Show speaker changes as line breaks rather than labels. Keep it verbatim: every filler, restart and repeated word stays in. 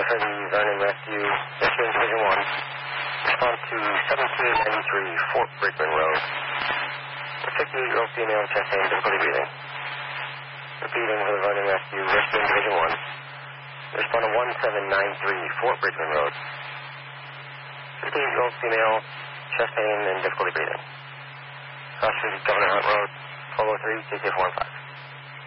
for the Vernon Rescue, Rescue Division one. Respond to seventeen ninety-three Fort Bridgman Road. A fifty-eight-year-old female, chest pain, difficulty breathing. Repeating for the Vernon Rescue, Rescue Division one. Respond to one seven nine three Fort Bridgman Road. fifty-eight-year-old female, chest pain and difficulty breathing. Cross Street, Governor Hunt Road, twelve oh three, K K four one five.